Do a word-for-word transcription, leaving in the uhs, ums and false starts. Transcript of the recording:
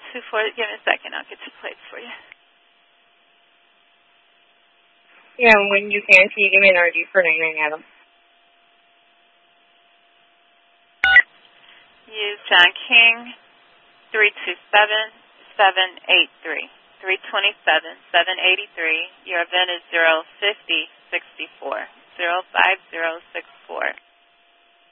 two four. Give me a second. I'll get your plates for you. Yeah, when you can, can you give me an R G for ninety-nine Adams? Use John King, three two seven, seven eight three. three twenty-seven, seven eighty-three. Your event is zero fifty sixty-four. zero five zero six four.